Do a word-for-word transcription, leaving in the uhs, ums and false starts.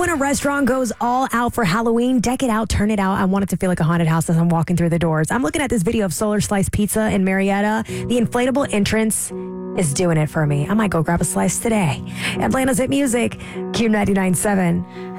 when a restaurant goes all out for Halloween. Deck it out, turn it out. I want it to feel like a haunted house as I'm walking through the doors. I'm looking at this video of Solar Slice Pizza in Marietta. The inflatable entrance is doing it for me. I might go grab a slice today. Atlanta's Hit Music, Q ninety-nine point seven.